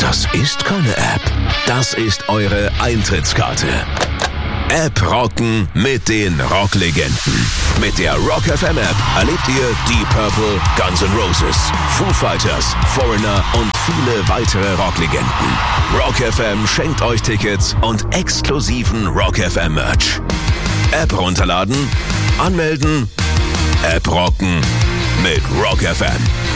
Das ist keine App. Das ist eure Eintrittskarte. App rocken mit den Rocklegenden. Mit der Rock FM App erlebt ihr Deep Purple, Guns N' Roses, Foo Fighters, Foreigner und viele weitere Rocklegenden. Rock FM schenkt euch Tickets und exklusiven Rock FM Merch. App runterladen, anmelden, App rocken mit Rock FM.